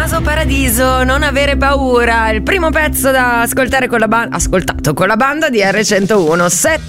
Tommaso Paradiso, Non avere paura, il primo pezzo da ascoltare con la banda, ascoltato con la banda di R101.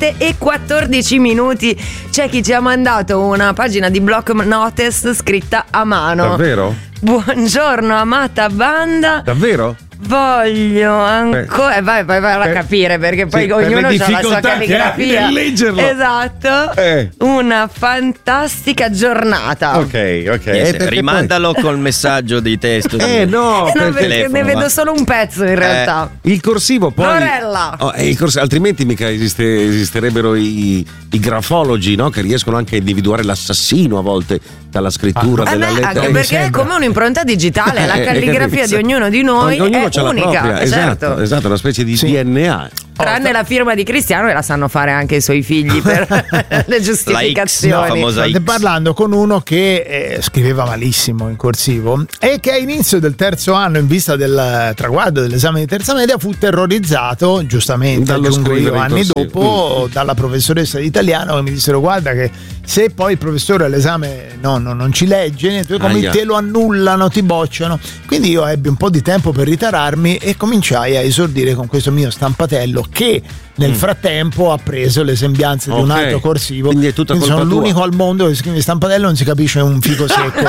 7:14. C'è chi ci ha mandato una pagina di block notice scritta a mano. Davvero? Buongiorno amata banda. Davvero? Voglio ancora. Vai a capire, perché poi ognuno ha la sua calligrafia. Leggerlo. Esatto. Una fantastica giornata. Ok. Rimandalo col messaggio di testo. No, perché telefono, ne vedo solo un pezzo in realtà. Il corsivo poi. Lorella. Altrimenti mica esisterebbero i grafologi, no? Che riescono anche a individuare l'assassino a volte dalla scrittura della lettera. Anche perché è come un'impronta digitale, la calligrafia di ognuno di noi ognuno è c'ha unica. la propria, Certo. esatto, una specie di DNA. Tranne la firma di Cristiano, che la sanno fare anche i suoi figli per le giustificazioni. La famosa State X. parlando con uno che scriveva malissimo in corsivo e che all'inizio del terzo anno, in vista del traguardo dell'esame di terza media, fu terrorizzato, giustamente, dallo scrivere anni corsivo. dopo, dalla professoressa di italiano, che mi dissero: guarda che se poi il professore all'esame non ci legge, te lo annullano, ti bocciano. Quindi io ebbi un po' di tempo per ritararmi e cominciai a esordire con questo mio stampatello, che nel frattempo ha preso le sembianze di un altro corsivo. Quindi è tutta colpa sono tua. l'unico al mondo che scrive stampatello, non si capisce un fico secco.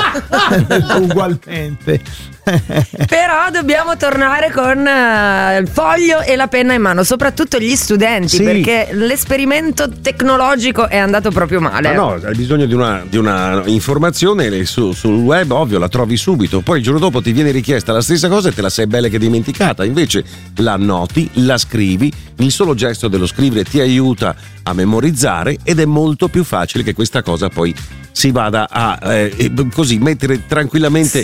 Ugualmente. Però dobbiamo tornare con il foglio e la penna in mano, soprattutto gli studenti, perché l'esperimento tecnologico è andato proprio male. No, hai bisogno di una informazione sul web, ovvio, la trovi subito. Poi il giorno dopo ti viene richiesta la stessa cosa e te la sei bella che dimenticata. Invece la annoti, la scrivi, il solo gesto dello scrivere ti aiuta a memorizzare ed è molto più facile che questa cosa poi si vada a così mettere tranquillamente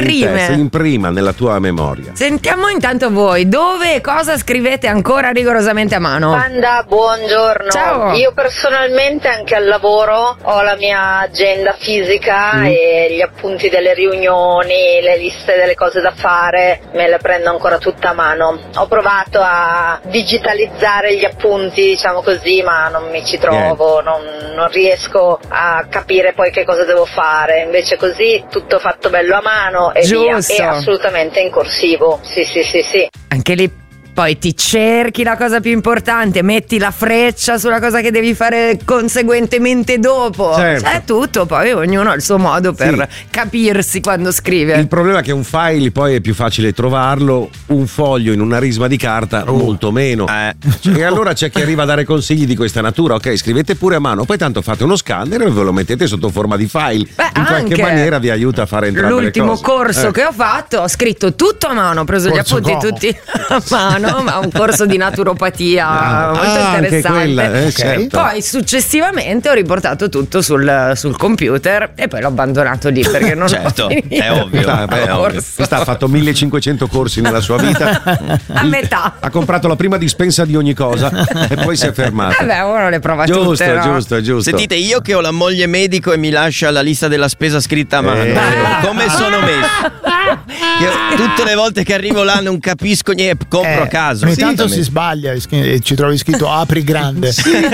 imprima nella tua memoria. Sentiamo intanto voi, dove e cosa scrivete ancora rigorosamente a mano? Banda, buongiorno. Ciao. Io personalmente anche al lavoro ho la mia agenda fisica e gli appunti delle riunioni, le liste delle cose da fare, me le prendo ancora tutta a mano. Ho provato a digitalizzare gli appunti, diciamo così, ma non mi ci trovo, non riesco a capire poi che cosa devo fare. Invece così tutto fatto bello a mano e via, e assolutamente in corsivo. Sì. Anche lì poi ti cerchi la cosa più importante, metti la freccia sulla cosa che devi fare conseguentemente dopo. Certo. È tutto, poi ognuno ha il suo modo per capirsi quando scrive. Il problema è che un file poi è più facile trovarlo, un foglio in una risma di carta molto meno. E allora c'è chi arriva a dare consigli di questa natura. Ok, scrivete pure a mano, poi tanto fate uno scanner e ve lo mettete sotto forma di file. In qualche maniera vi aiuta a fare entrambe le cose. L'ultimo corso che ho fatto, ho scritto tutto a mano, ho preso gli appunti tutti a mano, ma un corso di naturopatia molto interessante. certo. Poi successivamente ho riportato tutto sul computer e poi l'ho abbandonato lì perché non Certo, ho finito. è ovvio. Questa ha fatto 1500 corsi nella sua vita. A metà. Ha comprato la prima dispensa di ogni cosa e poi si è fermata. Vabbè, uno le prova tutte, no? Giusto. Sentite, io che ho la moglie medico e mi lascia la lista della spesa scritta a mano, come sono messo? Io, tutte le volte che arrivo là non capisco niente, compro a caso. Ogni tanto si sbaglia e ci trovi scritto apri grande.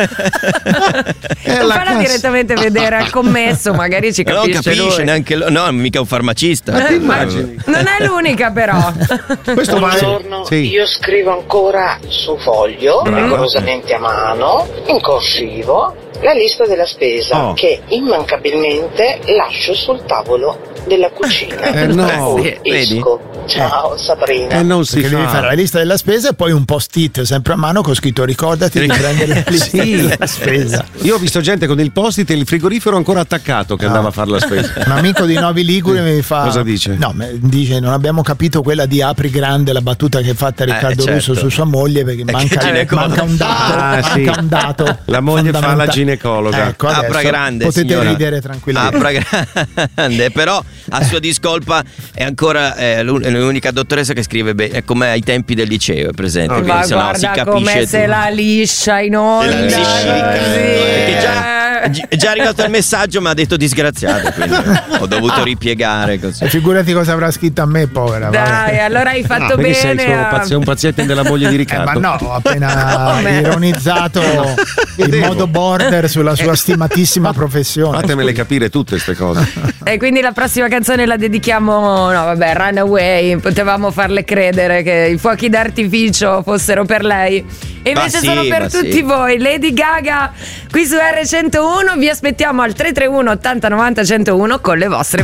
Non farà direttamente vedere al commesso, magari ci capisce. Non capisce neanche no, mica un farmacista. Immagini. Non è l'unica però. Buongiorno, io scrivo ancora su foglio, rigorosamente a mano, in corsivo, la lista della spesa che immancabilmente lascio sul tavolo della cucina. Esco. Ciao Sabrina. Non si devi fare la lista della spesa e poi un post-it sempre a mano con scritto ricordati di prendere la lista della spesa. Io ho visto gente con il post-it e il frigorifero ancora attaccato che andava a fare la spesa. Un amico di Novi Ligure mi fa. Cosa dice? No, dice non abbiamo capito quella di apri grande, la battuta che ha fatta Riccardo Russo su sua moglie, perché manca un dato. Manca un dato. La moglie fa la ginecologa. Ecco, apra grande, potete signora. ridere tranquillamente. Apra grande, però a sua discolpa è ancora l'unica dottoressa che scrive bene, come ai tempi del liceo, è presente? Ma Se no si guarda capisce come se la liscia in onda. perché già È già arrivato il messaggio, ma ha detto disgraziato, quindi ho dovuto ripiegare così. Figurati cosa avrà scritto a me, povera. Dai, allora hai fatto bene. Sei un paziente della moglie di Riccardo. Ma no, ho appena ironizzato in modo border sulla sua stimatissima professione. Fatemele capire tutte queste cose. E quindi la prossima canzone la dedichiamo, Runaway. Potevamo farle credere che i fuochi d'artificio fossero per lei, e invece sono per tutti voi. Lady Gaga qui su R101. Vi aspettiamo al 331 80 90 101 con le vostre